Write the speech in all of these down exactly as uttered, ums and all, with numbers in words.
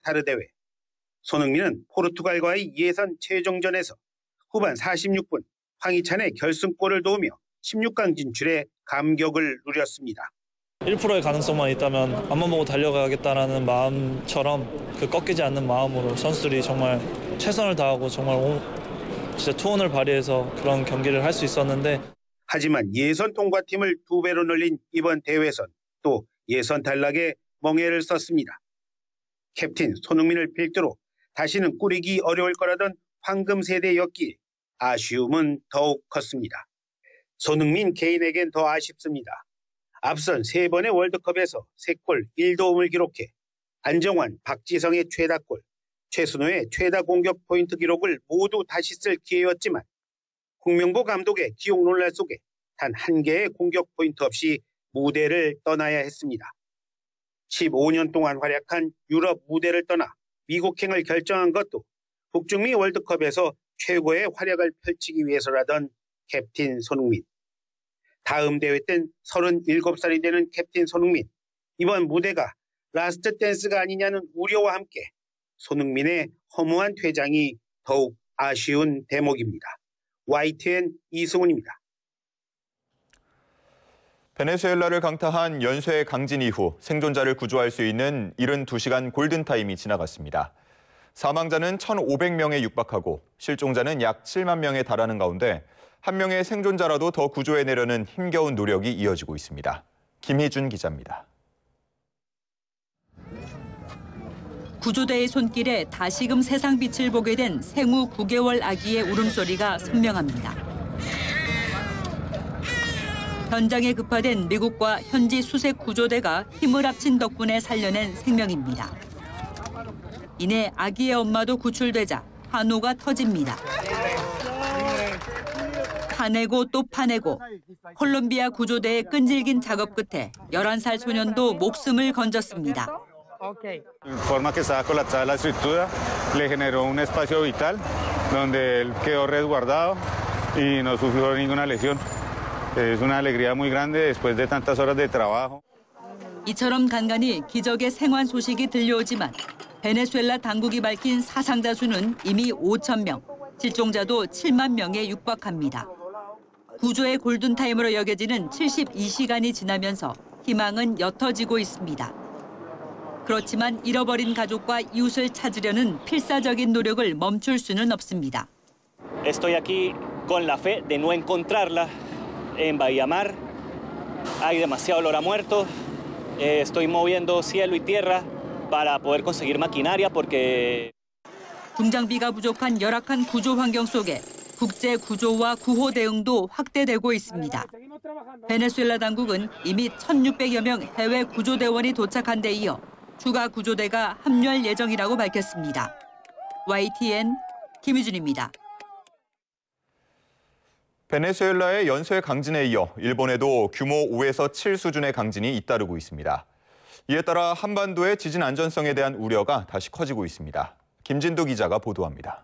카타르 대회. 손흥민은 포르투갈과의 예선 최종전에서 후반 사십육 분 황희찬의 결승골을 도우며 십육 강 진출에 감격을 누렸습니다. 일 퍼센트의 가능성만 있다면 앞만 보고 달려가겠다라는 마음처럼 그 꺾이지 않는 마음으로 선수들이 정말 최선을 다하고 정말 진짜 투혼을 발휘해서 그런 경기를 할 수 있었는데, 하지만 예선 통과팀을 두 배로 늘린 이번 대회선 또 예선 탈락에 멍해를 썼습니다. 캡틴 손흥민을 필두로 다시는 꾸리기 어려울 거라던 황금 세대였기에 아쉬움은 더욱 컸습니다. 손흥민 개인에겐 더 아쉽습니다. 앞선 세 번의 월드컵에서 세 골 일 도움을 기록해 안정환, 박지성의 최다골, 최순호의 최다 공격 포인트 기록을 모두 다시 쓸 기회였지만 홍명보 감독의 기용 논란 속에 단 한 개의 공격 포인트 없이 무대를 떠나야 했습니다. 십오 년 동안 활약한 유럽 무대를 떠나 미국행을 결정한 것도 북중미 월드컵에서 최고의 활약을 펼치기 위해서라던 캡틴 손흥민. 다음 대회 땐 서른일곱 살이 되는 캡틴 손흥민. 이번 무대가 라스트 댄스가 아니냐는 우려와 함께 손흥민의 허무한 퇴장이 더욱 아쉬운 대목입니다. 와이티엔 이승훈입니다. 베네수엘라를 강타한 연쇄 강진 이후 생존자를 구조할 수 있는 칠십이 시간 골든타임이 지나갔습니다. 사망자는 천오백 명에 육박하고 실종자는 약 칠만 명에 달하는 가운데 한 명의 생존자라도 더 구조해내려는 힘겨운 노력이 이어지고 있습니다. 김희준 기자입니다. 구조대의 손길에 다시금 세상 빛을 보게 된 생후 구 개월 아기의 울음소리가 선명합니다. 현장에 급파된 미국과 현지 수색 구조대가 힘을 합친 덕분에 살려낸 생명입니다. 이내 아기의 엄마도 구출되자 환호가 터집니다. 파내고 또 파내고 콜롬비아 구조대의 끈질긴 작업 끝에 열한 살 소년도 목숨을 건졌습니다. Forma que estaba colapsada la estructura, le generó un espacio vital donde él quedó resguardado y no sufrió ninguna lesión. Es una alegría muy grande después de tantas horas de trabajo. 이처럼 간간히 기적의 생還소식이 들려오지만 베네수엘라 당국이 밝힌 사상자 수는 이미 오천 명, 실종자도 칠만 명에 육박합니다. 구조의 골든타임으로 여겨지는 칠십이 시간이 지나면서 희망은 옅어지고 있습니다. 그렇지만 잃어버린 가족과 이웃을 찾으려는 필사적인 노력을 멈출 수는 없습니다. Estoy aquí con la fe de no encontrarla en Bahía Mar. Hay demasiado olor a muertos. Estoy moviendo cielo y tierra para poder conseguir maquinaria porque 중장비가 부족한 열악한 구조 환경 속에 국제 구조와 구호 대응도 확대되고 있습니다. 베네수엘라 당국은 이미 천육백여 명 해외 구조대원이 도착한 데 이어 추가 구조대가 합류할 예정이라고 밝혔습니다. 와이티엔 김유준입니다. 베네수엘라의 연쇄 강진에 이어 일본에도 규모 오에서 칠 수준의 강진이 잇따르고 있습니다. 이에 따라 한반도의 지진 안전성에 대한 우려가 다시 커지고 있습니다. 김진도 기자가 보도합니다.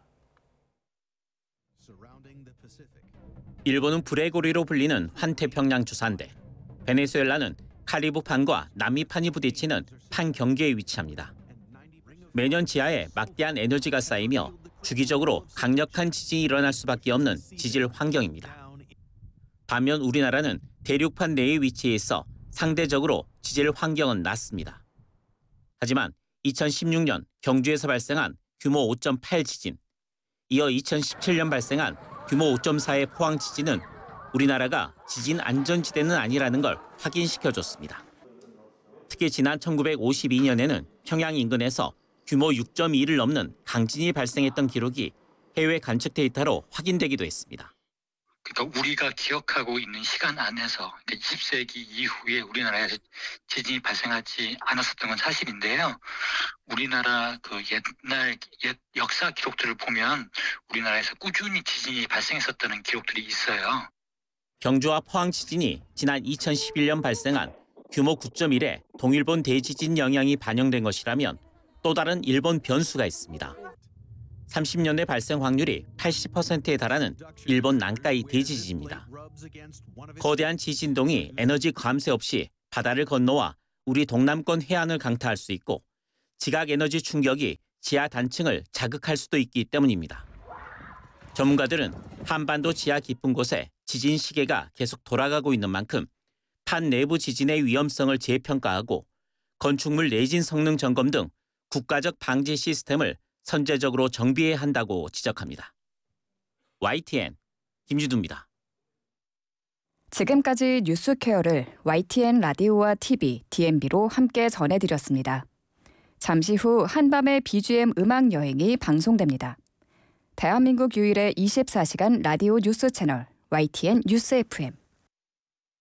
일본은 불의 고리로 불리는 환태평양 주산대. 베네수엘라는 카리브판과 남미판이 부딪히는 판 경계에 위치합니다. 매년 지하에 막대한 에너지가 쌓이며 주기적으로 강력한 지진이 일어날 수밖에 없는 지질 환경입니다. 반면 우리나라는 대륙판 내에 위치해 있어 상대적으로 지질 환경은 낮습니다. 하지만 이천십육 년 경주에서 발생한 규모 오 점 팔 지진, 이어 이천십칠 년 발생한 규모 오 점 사의 포항 지진은 우리나라가 지진 안전지대는 아니라는 걸 확인시켜줬습니다. 특히 지난 천구백오십이 년에는 평양 인근에서 규모 육 점 이를 넘는 강진이 발생했던 기록이 해외 관측 데이터로 확인되기도 했습니다. 그러니까 우리가 기억하고 있는 시간 안에서 이십 세기 이후에 우리나라에서 지진이 발생하지 않았었던 건 사실인데요. 우리나라 그 옛날 옛 역사 기록들을 보면 우리나라에서 꾸준히 지진이 발생했었다는 기록들이 있어요. 경주와 포항 지진이 지난 이천십일 년 발생한 규모 구 점 일의 동일본 대지진 영향이 반영된 것이라면 또 다른 일본 변수가 있습니다. 삼십 년대 발생 확률이 팔십 퍼센트에 달하는 일본 난카이 대지진입니다. 거대한 지진동이 에너지 감쇄 없이 바다를 건너와 우리 동남권 해안을 강타할 수 있고 지각 에너지 충격이 지하 단층을 자극할 수도 있기 때문입니다. 전문가들은 한반도 지하 깊은 곳에 지진 시계가 계속 돌아가고 있는 만큼 판 내부 지진의 위험성을 재평가하고 건축물 내진 성능 점검 등 국가적 방지 시스템을 선제적으로 정비해야 한다고 지적합니다. 와이티엔 김주두입니다. 지금까지 뉴스케어를 와이티엔 라디오와 티비, 디엠비로 함께 전해드렸습니다. 잠시 후 한밤의 비지엠 음악 여행이 방송됩니다. 대한민국 유일의 이십사 시간 라디오 뉴스 채널 와이티엔 뉴스 에프엠.